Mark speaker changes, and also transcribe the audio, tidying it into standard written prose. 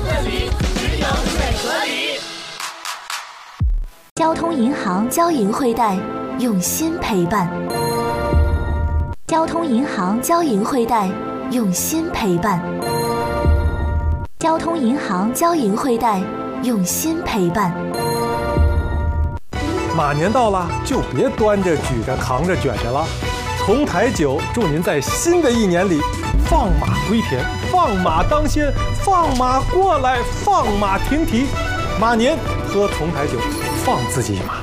Speaker 1: 这里只有水和梨。
Speaker 2: 交通银行交银汇贷，用心陪伴。交通银行交银汇贷，用心陪伴。交通银行交银汇贷，用心陪伴。
Speaker 3: 马年到了，就别端着、举着、扛着、卷着了。同台酒祝您在新的一年里放马归田，放马当先，放马过来，放马停蹄。马年喝同台酒，放自己一马。